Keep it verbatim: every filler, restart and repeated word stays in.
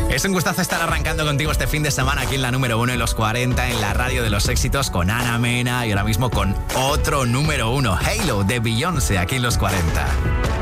Es un gustazo estar arrancando contigo este fin de semana aquí en la número uno en los cuarenta, en la radio de los éxitos, con Ana Mena y ahora mismo con otro número uno, Halo de Beyoncé, aquí en los cuarenta.